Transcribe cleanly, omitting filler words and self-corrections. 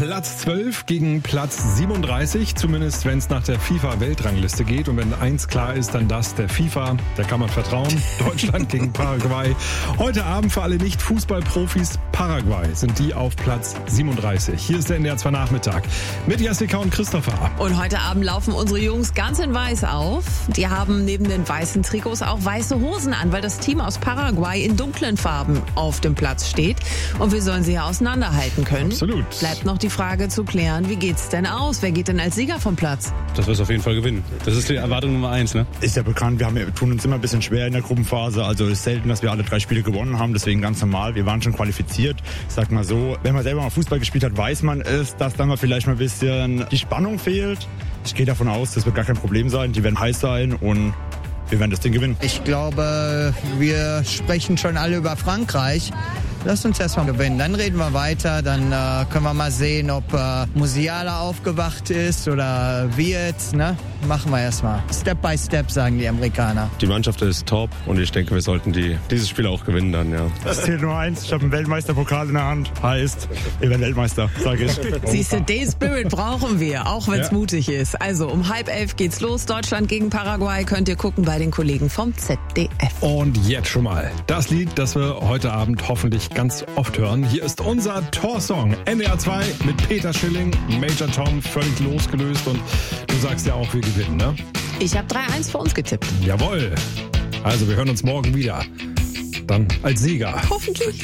Platz 12 gegen Platz 37, zumindest wenn es nach der FIFA-Weltrangliste geht. Und wenn eins klar ist, dann das der FIFA, da kann man vertrauen. Deutschland gegen Paraguay. Heute Abend für alle Nicht-Fußballprofis, Paraguay sind die auf Platz 37. Hier ist der NDR 2 Nachmittag mit Jessica und Christopher. Und heute Abend laufen unsere Jungs ganz in weiß auf. Die haben neben den weißen Trikots auch weiße Hosen an, weil das Team aus Paraguay in dunklen Farben auf dem Platz steht. Und wir sollen sie ja auseinanderhalten können. Absolut. Bleibt noch die Frage zu klären, wie geht's denn aus? Wer geht denn als Sieger vom Platz? Das wird auf jeden Fall gewinnen. Das ist die Erwartung Nummer 1, ne? Ist ja bekannt, wir tun uns immer ein bisschen schwer in der Gruppenphase. Also ist selten, dass wir alle 3 Spiele gewonnen haben. Deswegen ganz normal. Wir waren schon qualifiziert. Ich sag mal so, wenn man selber mal Fußball gespielt hat, weiß man es, dass dann mal vielleicht mal ein bisschen die Spannung fehlt. Ich gehe davon aus, das wird gar kein Problem sein. Die werden heiß sein und wir werden das Ding gewinnen. Ich glaube, wir sprechen schon alle über Frankreich. Lass uns erstmal gewinnen, dann reden wir weiter, dann können wir mal sehen, ob Musiala aufgewacht ist oder wie jetzt, ne? Machen wir erstmal. Step by Step, sagen die Amerikaner. Die Mannschaft ist top und ich denke, wir sollten dieses Spiel auch gewinnen dann, ja. Das zählt nur eins, ich habe einen Weltmeisterpokal in der Hand, heißt, wir werden Weltmeister, sage ich. Siehst du, den Spirit brauchen wir, auch wenn es mutig ist. Also um 10:30 geht's los, Deutschland gegen Paraguay, könnt ihr gucken bei den Kollegen vom ZDF. Und jetzt schon mal das Lied, das wir heute Abend hoffentlich ganz oft hören. Hier ist unser Torsong NDR 2 mit Peter Schilling, Major Tom, völlig losgelöst. Und du sagst ja auch, wir gewinnen, ne? Ich habe 3-1 für uns getippt. Jawohl. Also wir hören uns morgen wieder. Dann als Sieger. Hoffentlich.